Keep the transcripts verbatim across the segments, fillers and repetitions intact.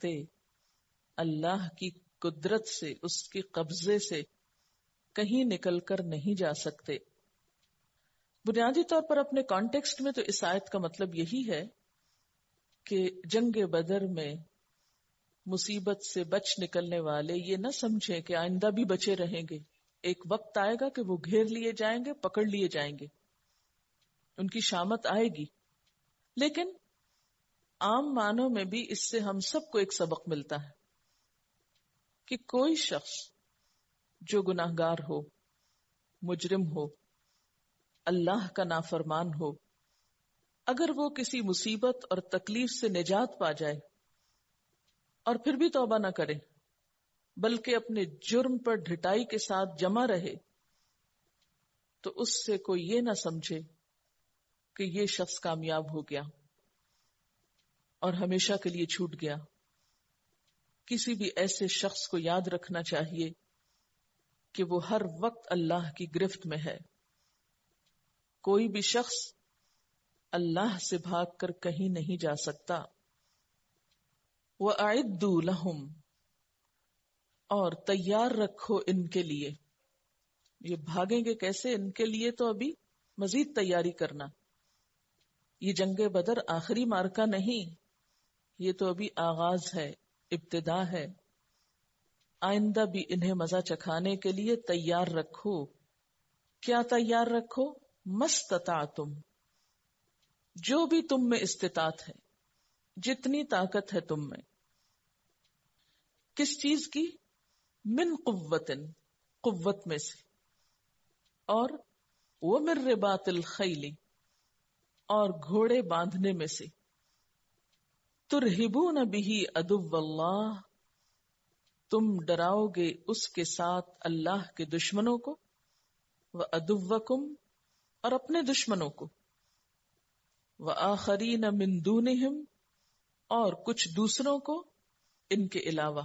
سکتے، اللہ کی قدرت سے، اس کے قبضے سے کہیں نکل کر نہیں جا سکتے۔ بنیادی طور پر اپنے کانٹیکسٹ میں تو اس آیت کا مطلب یہی ہے کہ جنگ بدر میں مصیبت سے بچ نکلنے والے یہ نہ سمجھیں کہ آئندہ بھی بچے رہیں گے، ایک وقت آئے گا کہ وہ گھیر لیے جائیں گے، پکڑ لیے جائیں گے، ان کی شامت آئے گی۔ لیکن عام معنوں میں بھی اس سے ہم سب کو ایک سبق ملتا ہے کہ کوئی شخص جو گناہگار ہو، مجرم ہو، اللہ کا نافرمان ہو، اگر وہ کسی مصیبت اور تکلیف سے نجات پا جائے اور پھر بھی توبہ نہ کرے بلکہ اپنے جرم پر ڈھٹائی کے ساتھ جمع رہے، تو اس سے کوئی یہ نہ سمجھے کہ یہ شخص کامیاب ہو گیا اور ہمیشہ کے لیے چھوٹ گیا۔ کسی بھی ایسے شخص کو یاد رکھنا چاہیے کہ وہ ہر وقت اللہ کی گرفت میں ہے۔ کوئی بھی شخص اللہ سے بھاگ کر کہیں نہیں جا سکتا۔ وَأَعِدُّوا لَهُمْ، اور تیار رکھو ان کے لیے۔ یہ بھاگیں گے کیسے؟ ان کے لیے تو ابھی مزید تیاری کرنا۔ یہ جنگ بدر آخری مارکا نہیں، یہ تو ابھی آغاز ہے، ابتدا ہے۔ آئندہ بھی انہیں مزہ چکھانے کے لیے تیار رکھو۔ کیا تیار رکھو؟ مستطعتم، جو بھی تم میں استطاعت ہے، جتنی طاقت ہے تم میں۔ کس چیز کی؟ من قوتن، قوت میں سے، اور ومن رباط الخیل، اور گھوڑے باندھنے میں سے۔ ترہبون بہ عدو اللہ، تم ڈراؤ گے اس کے ساتھ اللہ کے دشمنوں کو، وعدوکم، اور اپنے دشمنوں کو، وآخرین من دونہم، اور کچھ دوسروں کو ان کے علاوہ،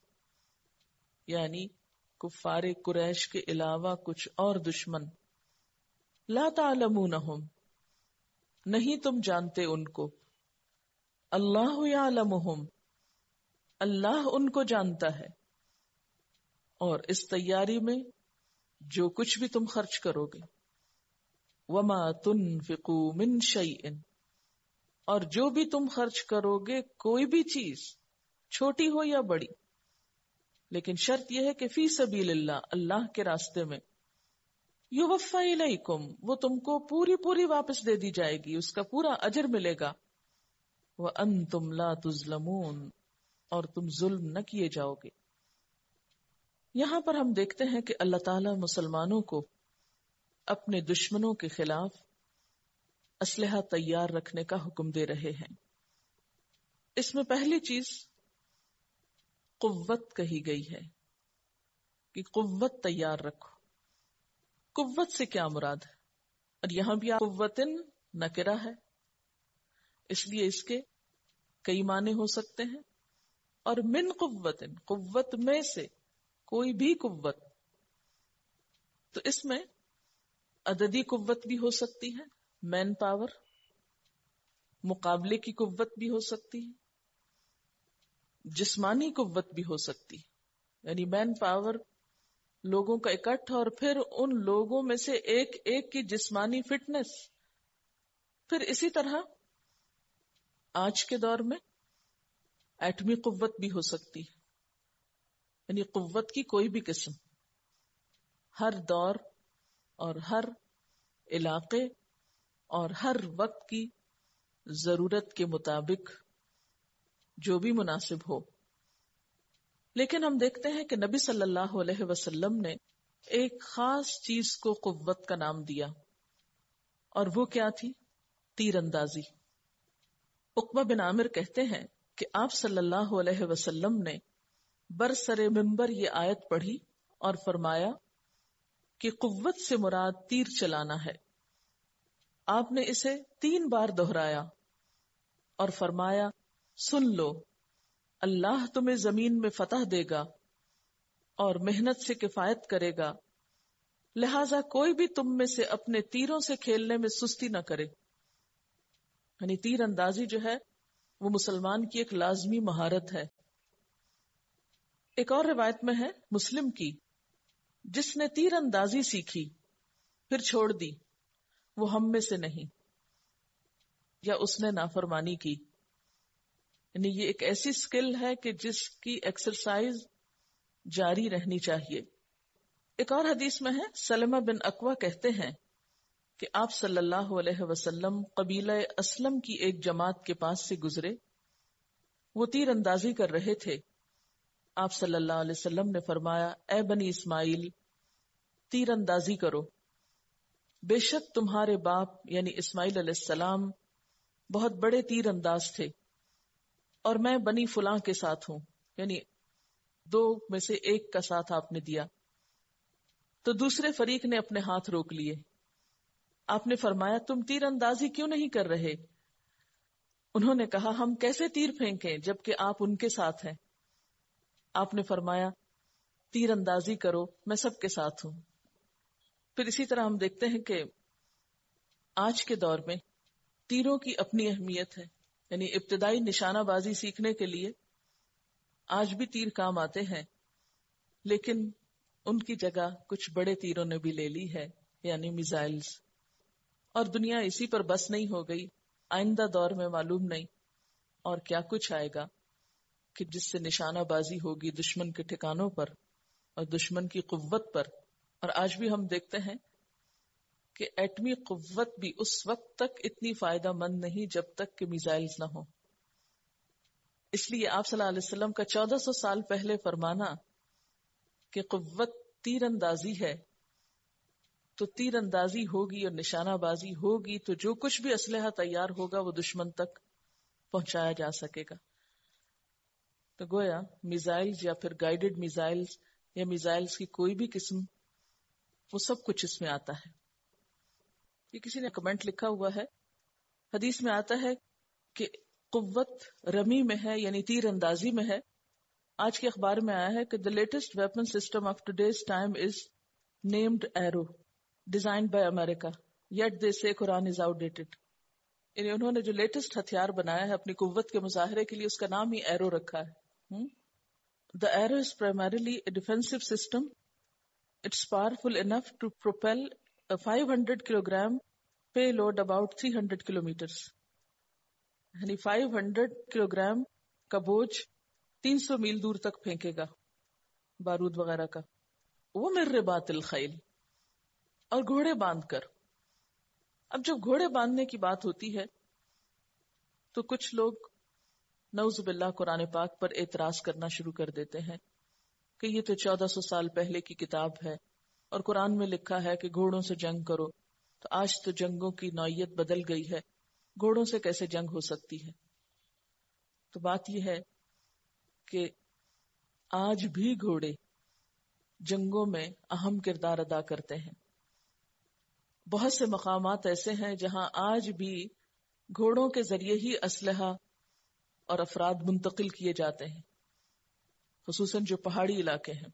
یعنی کفار قریش کے علاوہ کچھ اور دشمن۔ لا تعلمونہم، نہیں تم جانتے ان کو، اللہ یعلمہم، اللہ ان کو جانتا ہے۔ اور اس تیاری میں جو کچھ بھی تم خرچ کرو گے، وما تنفقوا من شیء، اور جو بھی تم خرچ کرو گے، کوئی بھی چیز چھوٹی ہو یا بڑی، لیکن شرط یہ ہے کہ فی سبیل اللہ، اللہ کے راستے میں، یوفی الیکم، وہ تم کو پوری پوری واپس دے دی جائے گی، اس کا پورا اجر ملے گا۔ وانتم لا تظلمون، اور تم ظلم نہ کیے جاؤ گے۔ یہاں پر ہم دیکھتے ہیں کہ اللہ تعالیٰ مسلمانوں کو اپنے دشمنوں کے خلاف اسلحہ تیار رکھنے کا حکم دے رہے ہیں۔ اس میں پہلی چیز قوت کہی گئی ہے کہ قوت تیار رکھو۔ قوت سے کیا مراد ہے؟ اور یہاں بھی قوتن نکرہ ہے، اس لیے اس کے کئی معنی ہو سکتے ہیں۔ اور من قوتن، قوت میں سے کوئی بھی قوت، تو اس میں عددی قوت بھی ہو سکتی ہے، مین پاور، مقابلے کی قوت بھی ہو سکتی ہے، جسمانی قوت بھی ہو سکتی ہے، یعنی مین پاور لوگوں کا اکٹھ، اور پھر ان لوگوں میں سے ایک ایک کی جسمانی فٹنس۔ پھر اسی طرح آج کے دور میں ایٹمی قوت بھی ہو سکتی ہے، یعنی قوت کی کوئی بھی قسم، ہر دور اور ہر علاقے اور ہر وقت کی ضرورت کے مطابق جو بھی مناسب ہو۔ لیکن ہم دیکھتے ہیں کہ نبی صلی اللہ علیہ وسلم نے ایک خاص چیز کو قوت کا نام دیا، اور وہ کیا تھی؟ تیر اندازی۔ عقبہ بن عامر کہتے ہیں کہ آپ صلی اللہ علیہ وسلم نے برسر منبر یہ آیت پڑھی اور فرمایا کہ قوت سے مراد تیر چلانا ہے۔ آپ نے اسے تین بار دہرایا اور فرمایا، سن لو، اللہ تمہیں زمین میں فتح دے گا اور محنت سے کفایت کرے گا، لہذا کوئی بھی تم میں سے اپنے تیروں سے کھیلنے میں سستی نہ کرے۔ یعنی تیر اندازی جو ہے وہ مسلمان کی ایک لازمی مہارت ہے، ایک اور روایت میں ہے مسلم کی، جس نے تیر اندازی سیکھی پھر چھوڑ دی وہ ہم میں سے نہیں، یا اس نے نافرمانی کی. یعنی یہ ایک ایسی سکل ہے کہ جس کی ایکسرسائز جاری رہنی چاہیے. ایک اور حدیث میں ہے سلمہ بن اکوع کہتے ہیں کہ آپ صلی اللہ علیہ وسلم قبیلہ اسلم کی ایک جماعت کے پاس سے گزرے. وہ تیر اندازی کر رہے تھے. آپ صلی اللہ علیہ وسلم نے فرمایا، اے بنی اسماعیل، تیر اندازی کرو، بے شک تمہارے باپ یعنی اسماعیل علیہ السلام بہت بڑے تیر انداز تھے، اور میں بنی فلاں کے ساتھ ہوں، یعنی دو میں سے ایک کا ساتھ آپ نے دیا. تو دوسرے فریق نے اپنے ہاتھ روک لیے. آپ نے فرمایا، تم تیر اندازی کیوں نہیں کر رہے؟ انہوں نے کہا، ہم کیسے تیر پھینکیں جبکہ آپ ان کے ساتھ ہیں؟ آپ نے فرمایا، تیر اندازی کرو، میں سب کے ساتھ ہوں. پھر اسی طرح ہم دیکھتے ہیں کہ آج کے دور میں تیروں کی اپنی اہمیت ہے. یعنی ابتدائی نشانہ بازی سیکھنے کے لیے آج بھی تیر کام آتے ہیں، لیکن ان کی جگہ کچھ بڑے تیروں نے بھی لے لی ہے، یعنی میزائلز. اور دنیا اسی پر بس نہیں ہو گئی. آئندہ دور میں معلوم نہیں اور کیا کچھ آئے گا کہ جس سے نشانہ بازی ہوگی دشمن کے ٹھکانوں پر اور دشمن کی قوت پر. اور آج بھی ہم دیکھتے ہیں کہ ایٹمی قوت بھی اس وقت تک اتنی فائدہ مند نہیں جب تک کہ میزائلز نہ ہو. اس لیے آپ صلی اللہ علیہ وسلم کا چودہ سو سال پہلے فرمانا کہ قوت تیر اندازی ہے، تو تیر اندازی ہوگی اور نشانہ بازی ہوگی تو جو کچھ بھی اسلحہ تیار ہوگا وہ دشمن تک پہنچایا جا سکے گا. تو گویا میزائلز یا پھر گائیڈڈ میزائلز یا میزائلز کی کوئی بھی قسم، وہ سب کچھ اس میں آتا ہے. یہ کسی نے کمنٹ لکھا ہوا ہے، حدیث میں آتا ہے کہ قوت رمی میں ہے، یعنی تیر اندازی میں ہے. آج کے اخبار میں آیا ہے کہ the latest weapon system of today's time is named Arrow, designed by America, yet they say Quran is outdated. یعنی انہوں نے جو لیٹسٹ ہتھیار بنایا ہے اپنی قوت کے مظاہرے کے لیے، اس کا نام ہی ایرو رکھا ہے. The arrow is primarily a defensive system. It's powerful enough to propel a five hundred kilogram payload about three hundred kilometers. یعنی five hundred kilogram کا بوجھ تین سو میل دور تک پھینکے گا بارود وغیرہ کا. وہ من رباط الخیل، اور گھوڑے باندھ کر. اب جب گھوڑے باندھنے کی بات ہوتی ہے تو کچھ لوگ نعوذ باللہ قرآن پاک پر اعتراض کرنا شروع کر دیتے ہیں کہ یہ تو چودہ سو سال پہلے کی کتاب ہے اور قرآن میں لکھا ہے کہ گھوڑوں سے جنگ کرو. تو آج تو جنگوں کی نوعیت بدل گئی ہے، گھوڑوں سے کیسے جنگ ہو سکتی ہے؟ تو بات یہ ہے کہ آج بھی گھوڑے جنگوں میں اہم کردار ادا کرتے ہیں. بہت سے مقامات ایسے ہیں جہاں آج بھی گھوڑوں کے ذریعے ہی اسلحہ اور افراد منتقل کیے جاتے ہیں، خصوصاً جو پہاڑی علاقے ہیں.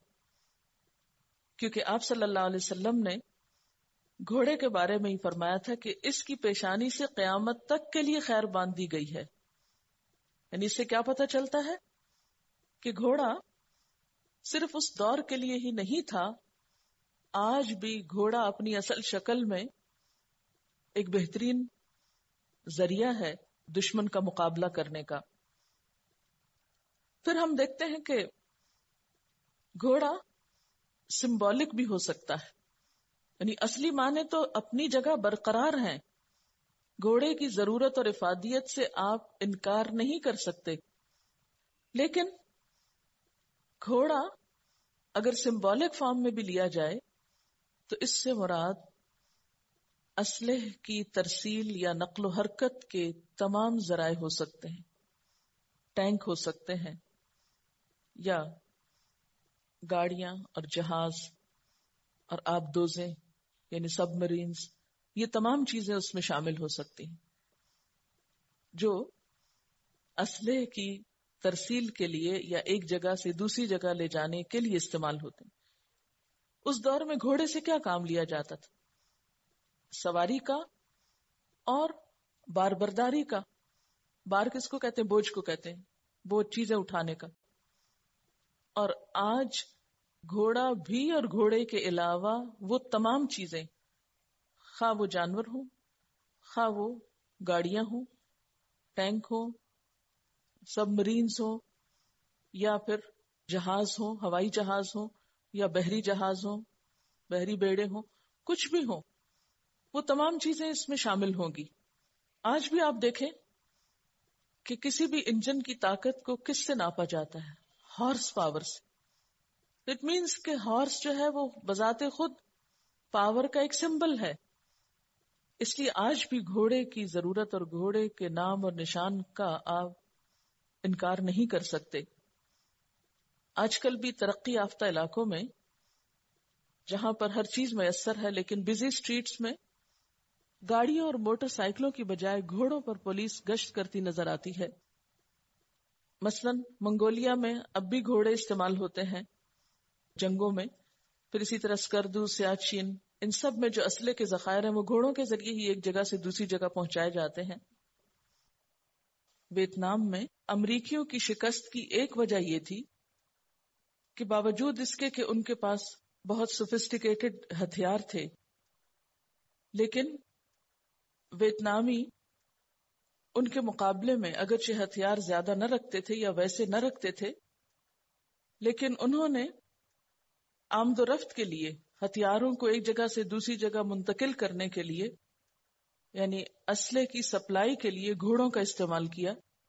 کیونکہ آپ صلی اللہ علیہ وسلم نے گھوڑے کے بارے میں ہی فرمایا تھا کہ اس کی پیشانی سے قیامت تک کے لیے خیر باندھ دی گئی ہے. یعنی اس سے کیا پتہ چلتا ہے کہ گھوڑا صرف اس دور کے لیے ہی نہیں تھا، آج بھی گھوڑا اپنی اصل شکل میں ایک بہترین ذریعہ ہے دشمن کا مقابلہ کرنے کا. پھر ہم دیکھتے ہیں کہ گھوڑا سمبولک بھی ہو سکتا ہے، یعنی اصلی معنی تو اپنی جگہ برقرار ہیں. گھوڑے کی ضرورت اور افادیت سے آپ انکار نہیں کر سکتے، لیکن گھوڑا اگر سمبولک فارم میں بھی لیا جائے تو اس سے مراد اسلحے کی ترسیل یا نقل و حرکت کے تمام ذرائع ہو سکتے ہیں. ٹینک ہو سکتے ہیں یا گاڑیاں اور جہاز اور آبدوزیں یعنی سب مرینز، یہ تمام چیزیں اس میں شامل ہو سکتی ہیں جو اسلحے کی ترسیل کے لیے یا ایک جگہ سے دوسری جگہ لے جانے کے لیے استعمال ہوتے ہیں. اس دور میں گھوڑے سے کیا کام لیا جاتا تھا؟ سواری کا اور بار برداری کا. بار کس کو کہتے ہیں؟ بوجھ کو کہتے ہیں، بوجھ چیزیں اٹھانے کا. اور آج گھوڑا بھی اور گھوڑے کے علاوہ وہ تمام چیزیں، خواہ وہ جانور ہوں، خواہ وہ گاڑیاں ہوں، ٹینک ہوں، سب مرینز ہوں، یا پھر جہاز ہوں، ہوائی جہاز ہوں، یا بحری جہاز ہوں، بحری بیڑے ہوں، کچھ بھی ہوں، وہ تمام چیزیں اس میں شامل ہوں گی۔ آج بھی آپ دیکھیں کہ کسی بھی انجن کی طاقت کو کس سے ناپا جاتا ہے؟ ہارس پاور سے۔ اٹ مینس کہ ہارس جو ہے وہ بذات خود پاور کا ایک سمبل ہے، اس لیے آج بھی گھوڑے کی ضرورت اور گھوڑے کے نام اور نشان کا آپ انکار نہیں کر سکتے۔ آج کل بھی ترقی یافتہ علاقوں میں جہاں پر ہر چیز میسر ہے، لیکن بزی سٹریٹس میں گاڑیوں اور موٹر سائیکلوں کی بجائے گھوڑوں پر پولیس گشت کرتی نظر آتی ہے۔ مثلا منگولیا میں اب بھی گھوڑے استعمال ہوتے ہیں جنگوں میں، پھر اسی طرح اسکردو، سیاچین، ان سب میں جو اسلحے کے ذخائر ہیں وہ گھوڑوں کے ذریعے ہی ایک جگہ سے دوسری جگہ پہنچائے جاتے ہیں۔ ویتنام میں امریکیوں کی شکست کی ایک وجہ یہ تھی کہ باوجود اس کے کہ ان کے پاس بہت سوفسٹیکیٹڈ ہتھیار تھے، لیکن ویتنامی ان کے مقابلے میں اگرچہ ہتھیار زیادہ نہ رکھتے تھے یا ویسے نہ رکھتے تھے، لیکن انہوں نے آمد و رفت کے لیے ہتھیاروں کو ایک جگہ سے دوسری جگہ منتقل کرنے کے لیے، یعنی اسلحے کی سپلائی کے لیے گھوڑوں کا استعمال کیا،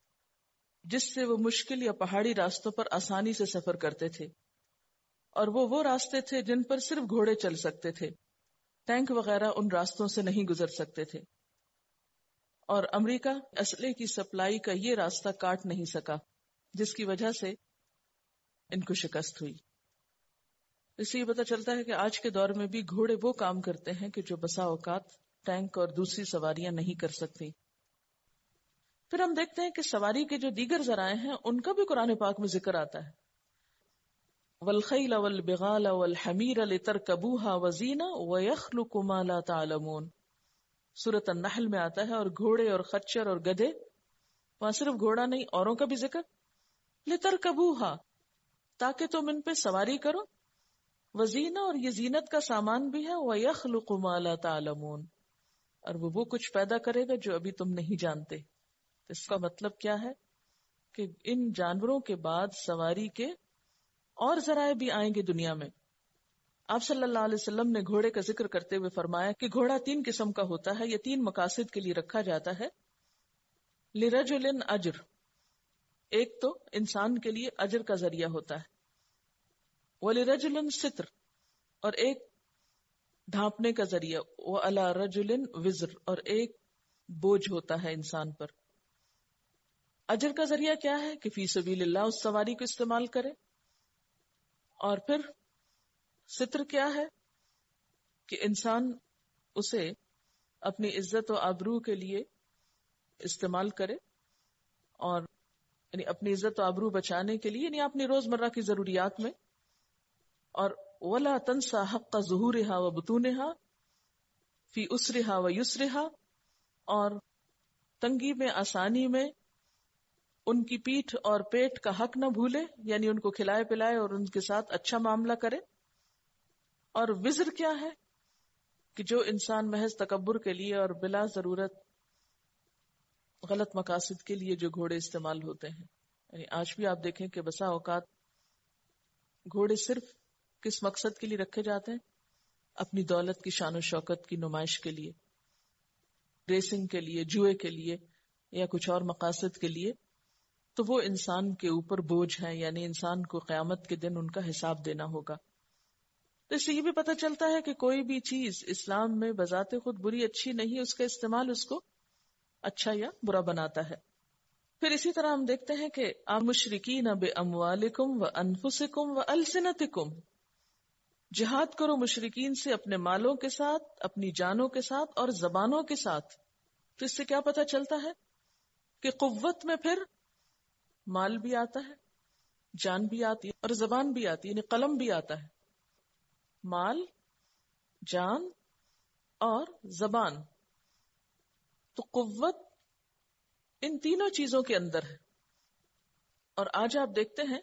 جس سے وہ مشکل یا پہاڑی راستوں پر آسانی سے سفر کرتے تھے، اور وہ وہ راستے تھے جن پر صرف گھوڑے چل سکتے تھے، ٹینک وغیرہ ان راستوں سے نہیں گزر سکتے تھے، اور امریکہ اسلحے کی سپلائی کا یہ راستہ کاٹ نہیں سکا، جس کی وجہ سے ان کو شکست ہوئی۔ اس سے یہ پتہ چلتا ہے کہ آج کے دور میں بھی گھوڑے وہ کام کرتے ہیں کہ جو بسا اوقات ٹینک اور دوسری سواریاں نہیں کر سکتی۔ پھر ہم دیکھتے ہیں کہ سواری کے جو دیگر ذرائع ہیں ان کا بھی قرآن پاک میں ذکر آتا ہے۔ وَالْخَيْلَ وَالْبِغَالَ وَالْحَمِيرَ لِتَرْكَبُوهَا وَزِينَةً وَيَخْلُقُ مَا لَا تَعْلَمُونَ، سورۃ النحل میں آتا ہے، اور گھوڑے اور خچر اور گدھے، وہاں صرف گھوڑا نہیں اوروں کا بھی ذکر، لِتَرْكَبُوهَا تاکہ تم ان پہ سواری کرو، وزینہ اور یہ زینت کا سامان بھی ہے، وَيَخْلُقُ مَا لَا تَعْلَمُونَ اور وہ وہ کچھ پیدا کرے گا جو ابھی تم نہیں جانتے۔ اس کا مطلب کیا ہے کہ ان جانوروں کے بعد سواری کے اور ذرائع بھی آئیں گے دنیا میں۔ آپ صلی اللہ علیہ وسلم نے گھوڑے کا ذکر کرتے ہوئے فرمایا کہ گھوڑا تین قسم کا ہوتا ہے، یہ تین مقاصد کے لیے رکھا جاتا ہے۔ لِرَجُلٍ اجر، ایک تو انسان کے لیے اجر کا ذریعہ ہوتا ہے، وَلِرَجُلٍ ستر، اور ایک ڈھانپنے کا ذریعہ، وَعَلَى رَجُلٍ وزر، اور ایک بوجھ ہوتا ہے انسان پر۔ اجر کا ذریعہ کیا ہے کہ فی سبیل اللہ اس سواری کو استعمال کرے، اور پھر ستر کیا ہے کہ انسان اسے اپنی عزت و آبرو کے لیے استعمال کرے، اور یعنی اپنی عزت و آبرو بچانے کے لیے، یعنی اپنی روزمرہ کی ضروریات میں، اور وَلَا تَنْسَى حَقَّ ظُهُورِهَا وَبُطُونِهَا فِي أُسْرِهَا وَيُسْرِهَا، اور تنگی میں آسانی میں ان کی پیٹھ اور پیٹ کا حق نہ بھولے، یعنی ان کو کھلائے پلائے اور ان کے ساتھ اچھا معاملہ کرے۔ اور وزر کیا ہے کہ جو انسان محض تکبر کے لیے اور بلا ضرورت غلط مقاصد کے لیے جو گھوڑے استعمال ہوتے ہیں، یعنی آج بھی آپ دیکھیں کہ بسا اوقات گھوڑے صرف کس مقصد کے لیے رکھے جاتے ہیں؟ اپنی دولت کی شان و شوکت کی نمائش کے لیے، ریسنگ کے لیے، جوئے کے لیے، یا کچھ اور مقاصد کے لیے، تو وہ انسان کے اوپر بوجھ ہے، یعنی انسان کو قیامت کے دن ان کا حساب دینا ہوگا۔ تو اس سے یہ بھی پتہ چلتا ہے کہ کوئی بھی چیز اسلام میں بذات خود بری اچھی نہیں، اس کا استعمال اس کو اچھا یا برا بناتا ہے۔ پھر اسی طرح ہم دیکھتے ہیں کہ آپ مشرکین باموالکم وانفسکم والسنتکم، جہاد کرو مشرکین سے اپنے مالوں کے ساتھ، اپنی جانوں کے ساتھ اور زبانوں کے ساتھ۔ تو اس سے کیا پتہ چلتا ہے کہ قوت میں پھر مال بھی آتا ہے، جان بھی آتی ہے اور زبان بھی آتی ہے، یعنی قلم بھی آتا ہے۔ مال، جان اور زبان، تو قوت ان تینوں چیزوں کے اندر ہے۔ اور آج آپ دیکھتے ہیں